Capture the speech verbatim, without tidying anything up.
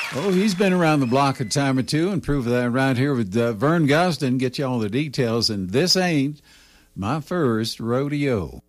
Oh, he's been around the block a time or two and prove that right here with uh, Vern Gosden. Get you all the details, and this ain't my first rodeo.